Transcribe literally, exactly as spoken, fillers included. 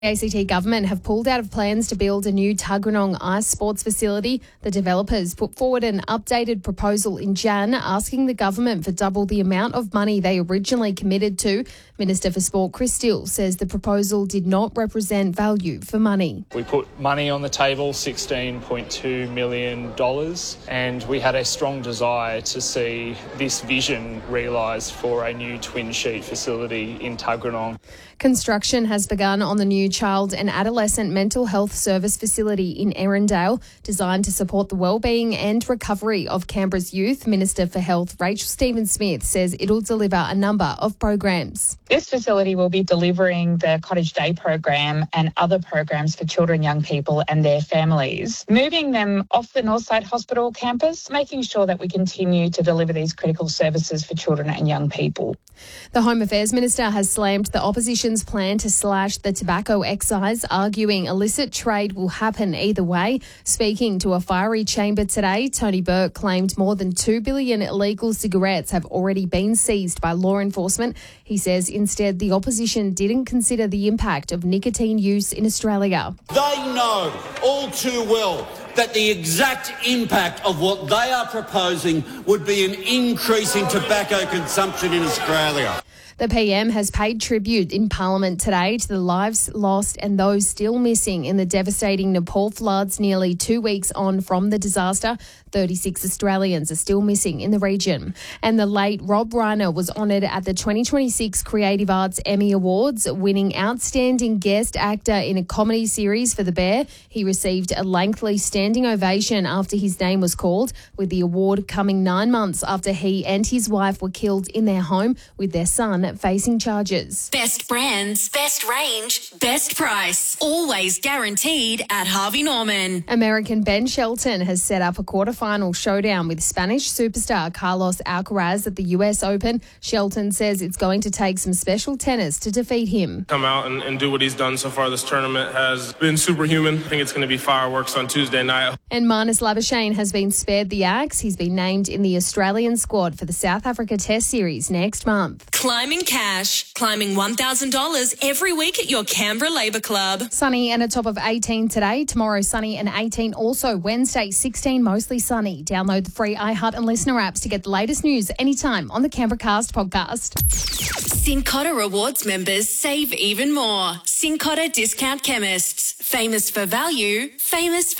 The A C T government have pulled out of plans to build a new Tuggeranong ice sports facility. The developers put forward an updated proposal in Jan asking the government for double the amount of money they originally committed to. Minister for Sport Chris Still says the proposal did not represent value for money. We put money on the table, sixteen point two million dollars, and we had a strong desire to see this vision realised for a new twin sheet facility in Tuggeranong. Construction has begun on the new child and adolescent mental health service facility in Erindale, designed to support the wellbeing and recovery of Canberra's youth. Minister for Health Rachel Stephen-Smith says it'll deliver a number of programs. This facility will be delivering the Cottage Day program and other programs for children, young people and their families, moving them off the Northside Hospital campus, making sure that we continue to deliver these critical services for children and young people. The Home Affairs Minister has slammed the opposition's plan to slash the tobacco excise, arguing illicit trade will happen either way. Speaking to a fiery chamber today, Tony Burke claimed more than two billion illegal cigarettes have already been seized by law enforcement. He says instead the opposition didn't consider the impact of nicotine use in Australia. They know all too well that the exact impact of what they are proposing would be an increase in tobacco consumption in Australia. The P M has paid tribute in Parliament today to the lives lost and those still missing in the devastating Nepal floods nearly two weeks on from the disaster. thirty-six Australians are still missing in the region. And the late Rob Reiner was honoured at the twenty twenty-six Creative Arts Emmy Awards, winning Outstanding Guest Actor in a Comedy Series for The Bear. He received a lengthy standing ovation after his name was called, with the award coming nine months after he and his wife were killed in their home, with their son facing charges. Best brands, best range, best price. Always guaranteed at Harvey Norman. American Ben Shelton has set up a quarterfinal showdown with Spanish superstar Carlos Alcaraz at the U S Open. Shelton says it's going to take some special tennis to defeat him. Come out and, and do what he's done so far. This tournament has been superhuman. I think it's going to be fireworks on Tuesday night. And Marnus Labuschagne has been spared the axe. He's been named in the Australian squad for the South Africa Test Series next month. Climbing cash, climbing one thousand dollars every week at your Canberra Labour Club. Sunny and a top of eighteen today. Tomorrow sunny and eighteen also. Wednesday sixteen, mostly sunny. Download the free iHeart and Listener apps to get the latest news anytime on the Canberra Cast podcast. Cincotta Rewards members save even more. Cincotta Discount Chemists. Famous for value, famous for